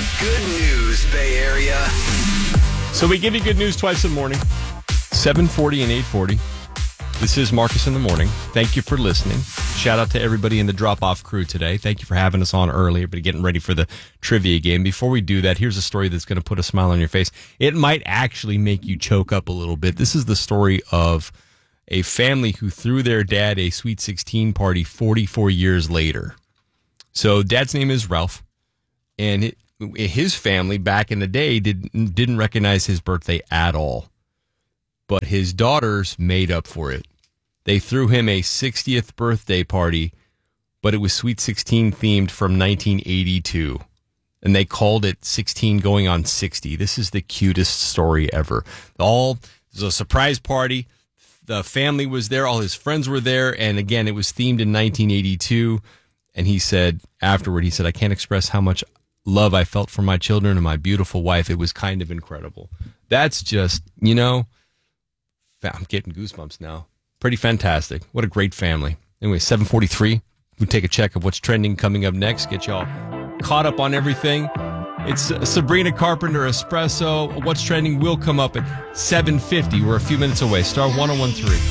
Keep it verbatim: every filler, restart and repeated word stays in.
good news, Bay Area. So we give you good news twice in the morning, seven forty and eight forty. This is Marcus in the Morning. Thank you for listening. Shout out to everybody in the drop-off crew today. Thank you for having us on early. Everybody getting ready for the trivia game. Before we do that, here's a story that's going to put a smile on your face. It might actually make you choke up a little bit. This is the story of a family who threw their dad a Sweet sixteen party forty-four years later. So dad's name is Ralph, and it, his family back in the day did, didn't recognize his birthday at all. But his daughters made up for it. They threw him a sixtieth birthday party, but it was Sweet sixteen themed from nineteen eighty-two. And they called it sixteen going on sixty. This is the cutest story ever. All, it was a surprise party. The family was there. All his friends were there. And again, it was themed in nineteen eighty-two. And he said afterward, he said, I can't express how much love I felt for my children and my beautiful wife. It was kind of incredible. That's just, you know, I'm getting goosebumps now. Pretty fantastic. What a great family. Anyway, seven forty-three. We take a check of what's trending coming up next. Get y'all caught up on everything. It's Sabrina Carpenter Espresso. What's trending will come up at seven fifty. We're a few minutes away. Star one oh one three.